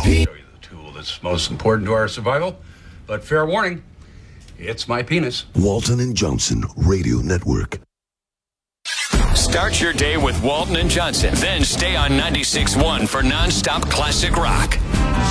The tool that's most important to our survival. But fair warning, it's my penis. Walton and Johnson Radio Network. Start your day with Walton and Johnson. Then stay on 96.1 for nonstop classic rock.